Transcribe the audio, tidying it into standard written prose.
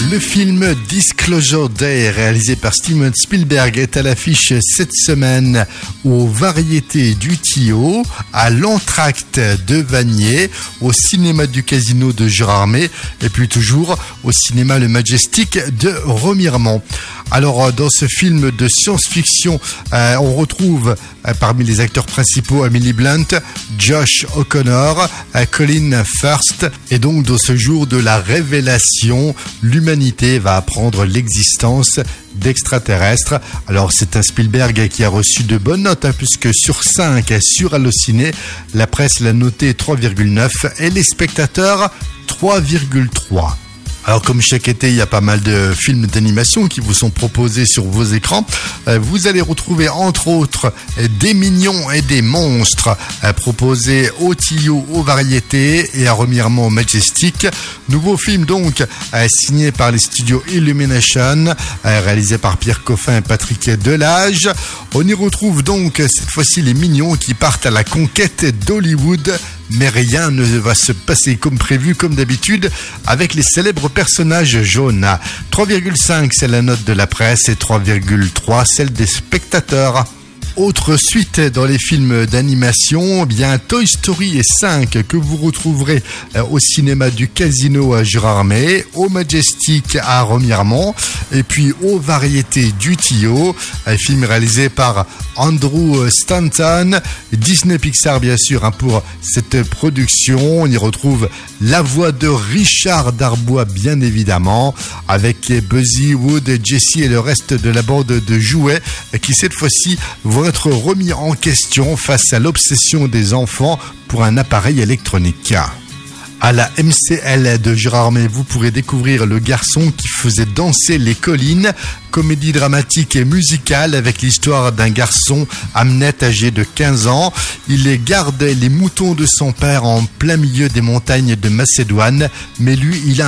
Le film Disclosure Day, réalisé par Steven Spielberg, est à l'affiche cette semaine aux Variétés du Tillot, à l'Entracte de Vanier, au cinéma du Casino de Gérardmer et puis toujours au cinéma Le Majestic de Remiremont. Alors, dans ce film de science-fiction, on retrouve parmi les acteurs principaux Emily Blunt, Josh O'Connor, Colin Firth. Et donc, dans ce jour de la révélation, l'humanité va apprendre l'existence d'extraterrestres. Alors, c'est un Spielberg qui a reçu de bonnes notes, puisque sur 5 sur Allociné, la presse l'a noté 3,9 et les spectateurs 3,3. Alors, comme chaque été, il y a pas mal de films d'animation qui vous sont proposés sur vos écrans. Vous allez retrouver, entre autres, Des mignons et des monstres, proposés au Tillot, aux Variétés et à Remiremont au Majestic. Nouveau film, donc, signé par les studios Illumination, réalisé par Pierre Coffin et Patrick Delage. On y retrouve donc, cette fois-ci, les mignons qui partent à la conquête d'Hollywood. Mais rien ne va se passer comme prévu, comme d'habitude, avec les célèbres personnages jaunes. 3,5, c'est la note de la presse, et 3,3, celle des spectateurs. Autre suite dans les films d'animation, bien Toy Story 5 que vous retrouverez au cinéma du Casino à Gérardmer, au Majestic à Remiremont et puis aux Variétés du Tillot. Un film réalisé par Andrew Stanton, Disney Pixar bien sûr pour cette production. On y retrouve la voix de Richard Darbois bien évidemment, avec Buzzy, Wood, Jessie et le reste de la bande de jouets qui cette fois-ci vont être remis en question face à l'obsession des enfants pour un appareil électronique. À la MCL de Gérardmer, vous pourrez découvrir Le garçon qui faisait danser les collines, comédie dramatique et musicale avec l'histoire d'un garçon, Hamnet, âgé de 15 ans. Il garde les moutons de son père en plein milieu des montagnes de Macédoine, mais lui, il a